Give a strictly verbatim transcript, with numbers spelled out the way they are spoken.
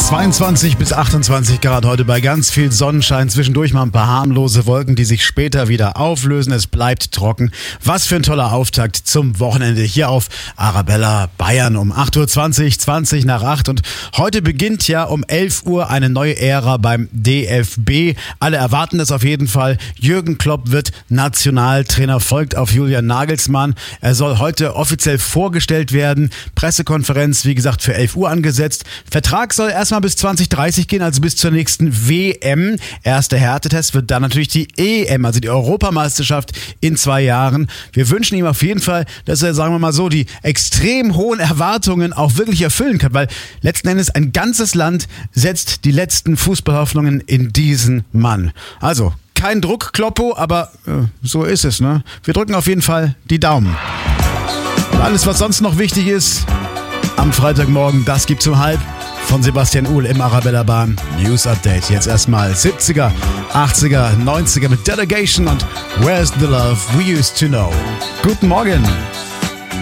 zweiundzwanzig bis achtundzwanzig Grad heute bei ganz viel Sonnenschein. Zwischendurch mal ein paar harmlose Wolken, die sich später wieder auflösen. Es bleibt trocken. Was für ein toller Auftakt zum Wochenende hier auf Arabella Bayern um acht Uhr zwanzig, zwanzig nach acht. Und heute beginnt ja um elf Uhr eine neue Ära beim D F B. Alle erwarten es auf jeden Fall. Jürgen Klopp wird Nationaltrainer, folgt auf Julian Nagelsmann. Er soll heute offiziell vorgestellt werden. Pressekonferenz, wie gesagt, für elf Uhr angesetzt. Vertrag soll erstmal bis zwanzig dreißig gehen, also bis zur nächsten W M. Erster Härtetest wird dann natürlich die E M, also die Europameisterschaft in zwei Jahren. Wir wünschen ihm auf jeden Fall, dass er, sagen wir mal so, die extrem hohen Erwartungen auch wirklich erfüllen kann, weil letzten Endes ein ganzes Land setzt die letzten Fußballhoffnungen in diesen Mann. Also, kein Druck, Kloppo, aber äh, so ist es, ne? Wir drücken auf jeden Fall die Daumen. Und alles, was sonst noch wichtig ist, am Freitagmorgen, das gibt's um halb von Sebastian Uhl im Arabella Bahn News Update. Jetzt erstmal siebziger, achtziger, neunziger mit Delegation und Where's the Love We Used to Know. Guten Morgen.